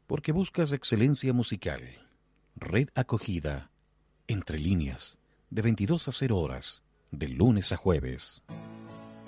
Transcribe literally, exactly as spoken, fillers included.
Porque buscas excelencia musical. Red Acogida, Entre Líneas, de veintidós a cero horas, de lunes a jueves.